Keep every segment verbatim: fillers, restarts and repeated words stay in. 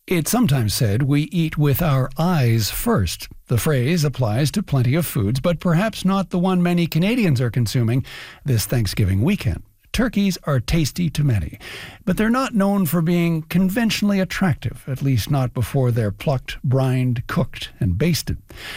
It's sometimes said we eat with our eyes first. The phrase applies to plenty of foods, but perhaps not the one many Canadians are consuming this Thanksgiving weekend. Turkeys are tasty to many, but they're not known for being conventionally attractive, at least not before they're plucked, brined, cooked, and basted.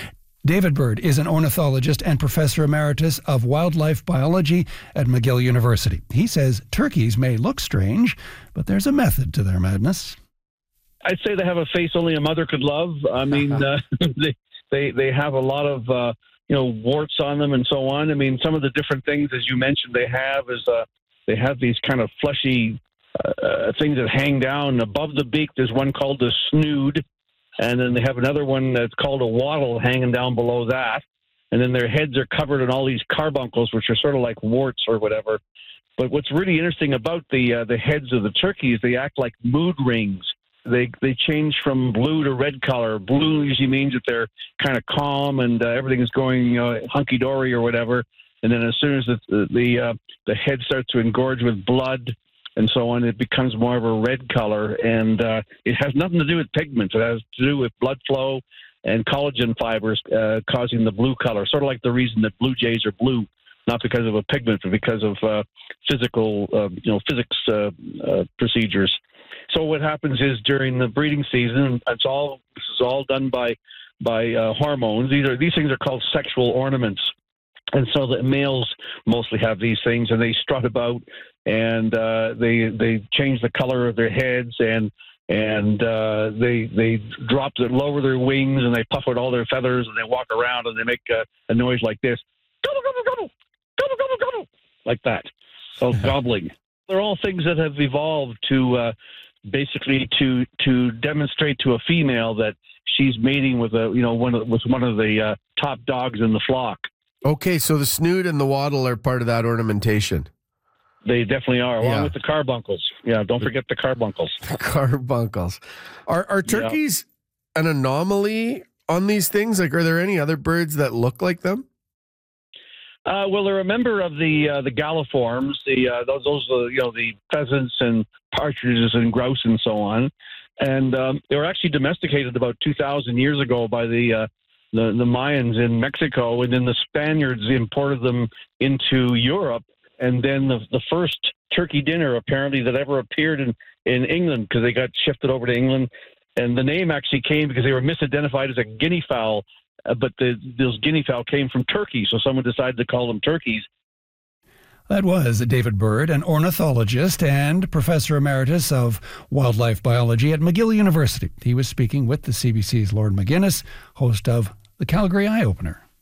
David Bird is an ornithologist and professor emeritus of wildlife biology at McGill University. He says turkeys may look strange, but there's a method to their madness. I'd say they have a face only a mother could love. I mean, uh, they, they they have a lot of uh, you know warts on them and so on. I mean, some of the different things, as you mentioned, they have is uh, they have these kind of fleshy uh, things that hang down above the beak. There's one called the snood, and then they have another one that's called a wattle hanging down below that. And then their heads are covered in all these carbuncles, which are sort of like warts or whatever. But what's really interesting about the uh, the heads of the turkeys, they act like mood rings. They they change from blue to red color. Blue usually means that they're kind of calm and uh, everything is going you know, hunky dory or whatever. And then as soon as the the, uh, the head starts to engorge with blood and so on, it becomes more of a red color. And uh, it has nothing to do with pigments. It has to do with blood flow and collagen fibers uh, causing the blue color. Sort of like the reason that blue jays are blue, not because of a pigment, but because of uh, physical, uh, you know, physics uh, uh, procedures. So what happens is during the breeding season, it's all this is all done by by uh, hormones. These are these things are called sexual ornaments, and so the males mostly have these things, and they strut about, and uh, they they change the color of their heads, and and uh, they they drop the lower their wings, and they puff out all their feathers, and they walk around, and they make a, a noise like this, gobble gobble gobble, gobble gobble gobble, like that. So gobbling. They're all things that have evolved to. Uh, basically to to demonstrate to a female that she's mating with a you know one of with one of the uh, top dogs in the flock. Okay, so the snood and the wattle are part of that ornamentation. They definitely are, along yeah. with the carbuncles. Yeah, don't forget the carbuncles. Carbuncles. Are are turkeys yeah. an anomaly on these things? Like, are there any other birds that look like them? Uh, well, they're a member of the uh, the galliforms, the uh, those those uh, you know the pheasants and partridges and grouse and so on, and um, they were actually domesticated about two thousand years ago by the, uh, the the Mayans in Mexico, and then the Spaniards imported them into Europe, and then the the first turkey dinner apparently that ever appeared in in England because they got shifted over to England, and the name actually came because they were misidentified as a guinea fowl. Uh, but the, those guinea fowl came from Turkey, so someone decided to call them turkeys. That was David Bird, an ornithologist and professor emeritus of wildlife biology at McGill University. He was speaking with the C B C's Lord McGuinness, host of the Calgary Eye Opener.